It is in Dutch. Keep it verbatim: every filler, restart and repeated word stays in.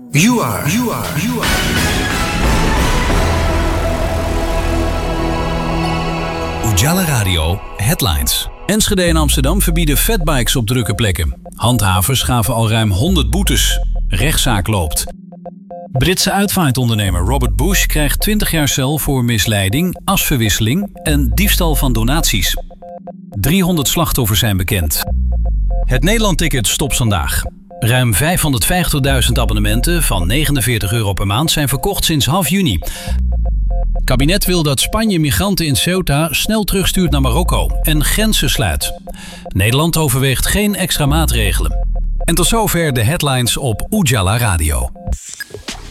You are, you are, you are. Ujala Radio Headlines. Enschede en Amsterdam verbieden fatbikes op drukke plekken. Handhavers gaven al ruim honderd boetes. Rechtszaak loopt. Britse uitvaartondernemer Robert Bush krijgt twintig jaar cel voor misleiding, asverwisseling en diefstal van donaties. driehonderd slachtoffers zijn bekend. Het Nederland-ticket stopt vandaag. Ruim vijfhonderdvijftigduizend abonnementen van negenenveertig euro per maand zijn verkocht sinds half juni. Het kabinet wil dat Spanje migranten in Ceuta snel terugstuurt naar Marokko en grenzen sluit. Nederland overweegt geen extra maatregelen. En tot zover de headlines op Ujala Radio.